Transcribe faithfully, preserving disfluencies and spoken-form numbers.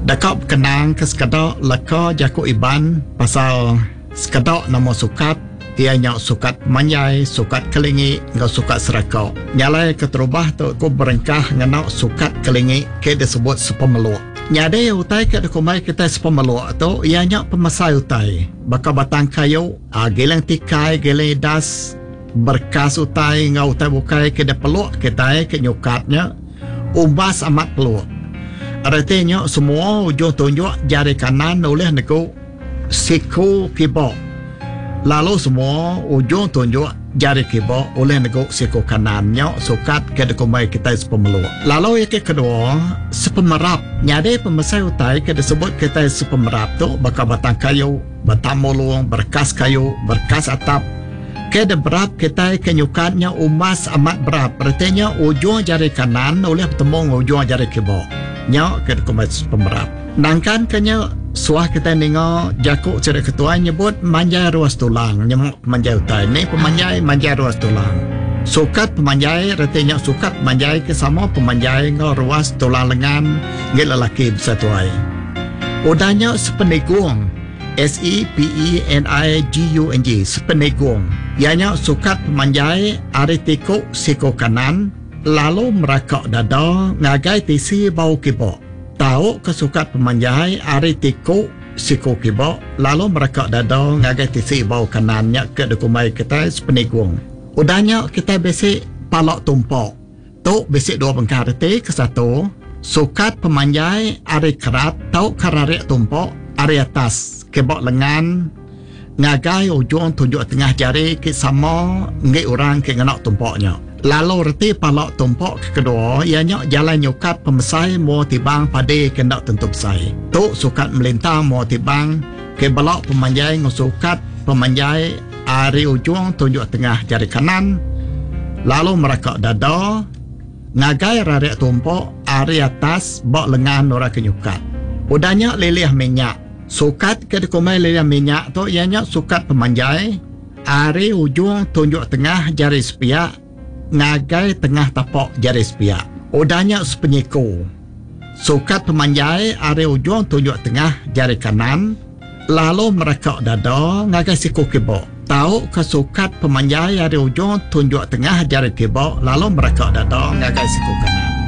Dakap kenang ke sekadok laka jaku iban pasal sekadok nama sukat ianya sukat manjai, sukat kelingi, ngau sukat serakau. Nyalai keterubah tu ku berengkah ngenau sukat kelingi ke disebut sepemeluk. Nyadai utai ke dekumai kita sepemeluk tu ianya pemasai utai. Baka batang kayu, ah, geleng tikai, geleng das, berkas utai ngau utai bukai ke peluk kita ke nyukatnya umbas amat peluk. Artinya semua ujung tunjuk jari kanan oleh neko siku kibok. Lalu semua ujung tunjuk jari kibok oleh neko siku kanannya sukat ke dekumai kita sepemeluk. Lalu yang kedua sepemerap. Nyade pemasai utai ke disebut kita sepemerap tu bakal batang kayu, batang mulung, berkas kayu, berkas atap. Ke berap kita ke nyukatnya umas amat berap. Artinya ujung jari kanan oleh bertemu ujung jari kibok. Nya ke dokumen pemerap. Nangkan kenya suah kita ningo jakuk cerita ketua nyebut manjai ruas tulang. Nyemuk pemanjai utai. Ni pemanjai manjai ruas tulang. Sukat pemanjai artinya sukat pemanjai ke sama pemanjai ngo ruas tulang lengan ngel lelaki bersatuai. Udahnya sepenegung. S E P E N I G U N G sepenegung. Ianya sukat pemanjai aritiku siko kanan lalu merakak dada ngagai tisi bau kibok. Tahu kesukat pemanjai aritiku siko kibok lalu merakak dada ngagai tisi bau kanannya ke dekumai kita sepenegung. Udahnya kita basic palak tumpok. Tu basic dua bengkar reti ke satu. Sukat pemanjai ari kerat tahu kararik tumpok ari atas kibok lengan ngagai ujung tunjuk tengah jari ke sama ngai orang ke ngenak tumpoknya. Lalu reti palak tumpok kedua ianya jalan nyukat pemesai mau tibang pade ke nak tentu besai. Tu sukat melintang mau tibang ke balak pemanjai ngusukat pemanjai ari ujung tunjuk tengah jari kanan lalu merakak dada ngagai rarik tumpok ari atas bak lengan orang kenyukat. Udahnya lelih minyak. Sukat ke dekumai lelih minyak tu ianya sukat pemanjai ari ujung tunjuk tengah jari sepiak ngagai tengah tapak jari sepiak. Udahnya sepenyiku. Sukat pemanjai ari ujung tunjuk tengah jari kanan lalu merekak dada ngagai siku kibok. Tahu kesukat pemanjai ari ujung tunjuk tengah jari kibok lalu merekak dada ngagai siku kanan.